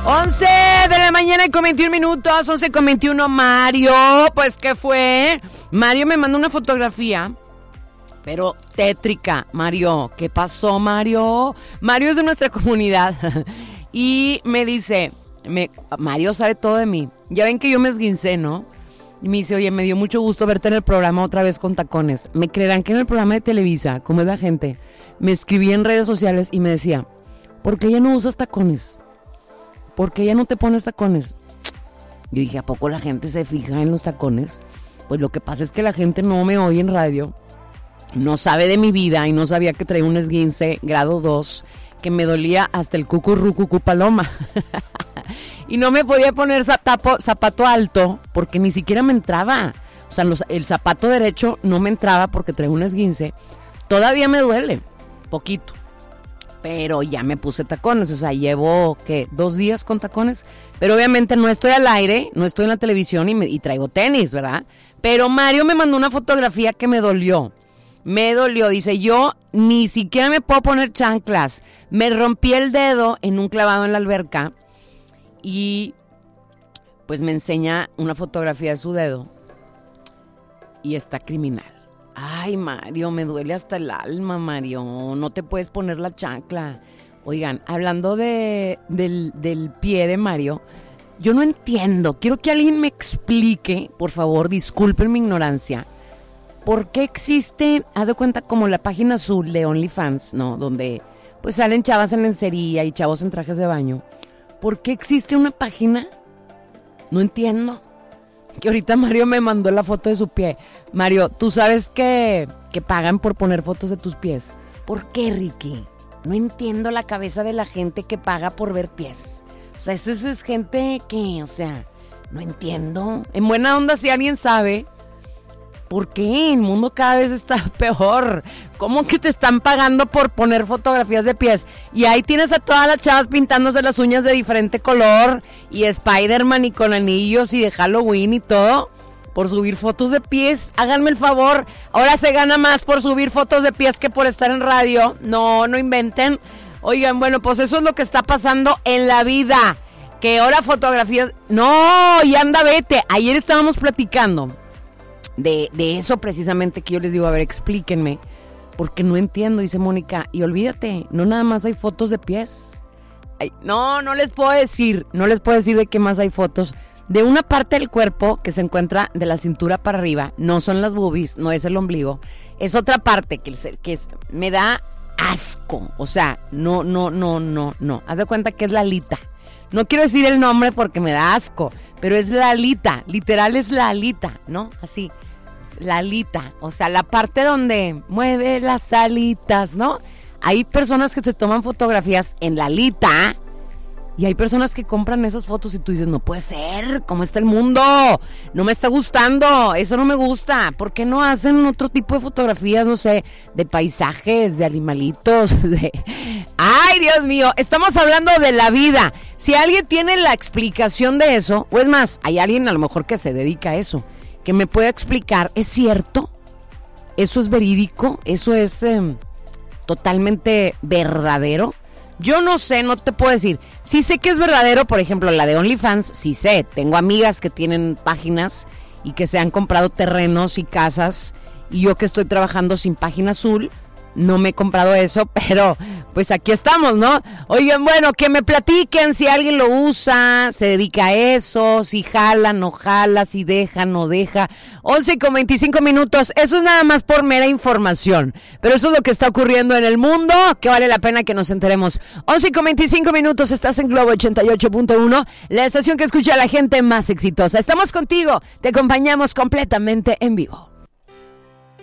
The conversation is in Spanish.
11 de la mañana con 21 minutos, 11 con 21. Mario, pues ¿qué fue? Mario me mandó una fotografía, pero tétrica. Mario, ¿qué pasó, Mario? Mario es de nuestra comunidad y me dice, Mario sabe todo de mí. Ya ven que yo me esguincé, ¿no? Y me dice, oye, me dio mucho gusto verte en el programa otra vez con tacones. ¿Me creerán que en el programa de Televisa, como es la gente, me escribí en redes sociales y me decía, ¿por qué ya no usas tacones? ¿Por qué ya no te pones tacones? Yo dije, ¿a poco la gente se fija en los tacones? Pues lo que pasa es que la gente no me oye en radio, no sabe de mi vida y no sabía que traía un esguince grado 2 que me dolía hasta el cucurrucucú paloma. Y no me podía poner zapato alto porque ni siquiera me entraba. O sea, el zapato derecho no me entraba porque traía un esguince. Todavía me duele, poquito. Pero ya me puse tacones, o sea, llevo, 2 días con tacones. Pero obviamente no estoy al aire, no estoy en la televisión y traigo tenis, ¿verdad? Pero Mario me mandó una fotografía que me dolió. Me dolió, dice, yo ni siquiera me puedo poner chanclas. Me rompí el dedo en un clavado en la alberca y pues me enseña una fotografía de su dedo y está criminal. Ay, Mario, me duele hasta el alma, Mario. No te puedes poner la chancla. Oigan, hablando del pie de Mario, yo no entiendo. Quiero que alguien me explique, por favor, disculpen mi ignorancia. ¿Por qué existe, haz de cuenta, como la página azul de OnlyFans, ¿no? Donde pues salen chavas en lencería y chavos en trajes de baño. ¿Por qué existe una página? No entiendo. Que ahorita Mario me mandó la foto de su pie. Mario, ¿tú sabes que pagan por poner fotos de tus pies? ¿Por qué, Ricky? No entiendo la cabeza de la gente que paga por ver pies. O sea, esa es gente que, o sea, no entiendo. En buena onda, si alguien sabe, ¿por qué? El mundo cada vez está peor. ¿Cómo que te están pagando por poner fotografías de pies? Y ahí tienes a todas las chavas pintándose las uñas de diferente color y Spider-Man y con anillos y de Halloween y todo por subir fotos de pies. Háganme el favor. Ahora se gana más por subir fotos de pies que por estar en radio. No inventen. Oigan, bueno, pues eso es lo que está pasando en la vida. Que ahora fotografías... No, y anda, vete. Ayer estábamos platicando de eso precisamente, que yo les digo, a ver, explíquenme, porque no entiendo, dice Mónica, y olvídate, no nada más hay fotos de pies. Ay, no les puedo decir de qué más hay fotos. De una parte del cuerpo que se encuentra de la cintura para arriba, no son las boobies, no es el ombligo, es otra parte que me da asco, o sea, no, haz de cuenta que es la alita. No quiero decir el nombre porque me da asco, pero es la alita, literal es la alita, ¿no? Así, la alita, o sea, la parte donde mueve las alitas, ¿no? Hay personas que se toman fotografías en la alita y hay personas que compran esas fotos y tú dices, no puede ser, ¿cómo está el mundo? No me está gustando, eso no me gusta. ¿Por qué no hacen otro tipo de fotografías, no sé, de paisajes, de animalitos, de... ¡Ay, Dios mío! Estamos hablando de la vida. Si alguien tiene la explicación de eso, o es más, hay alguien a lo mejor que se dedica a eso, que me pueda explicar, ¿es cierto? ¿Eso es verídico? ¿Eso es totalmente verdadero? Yo no sé, no te puedo decir. Sí sé que es verdadero, por ejemplo, la de OnlyFans, sí sé. Tengo amigas que tienen páginas y que se han comprado terrenos y casas, y yo que estoy trabajando sin página azul, no me he comprado eso, pero pues aquí estamos, ¿no? Oigan, bueno, que me platiquen si alguien lo usa, se dedica a eso, si jala, no jala, si deja, no deja. 11 con 25 minutos, eso es nada más por mera información, pero eso es lo que está ocurriendo en el mundo, que vale la pena que nos enteremos. 11 con 25 minutos, estás en Globo 88.1, la estación que escucha a la gente más exitosa. Estamos contigo, te acompañamos completamente en vivo.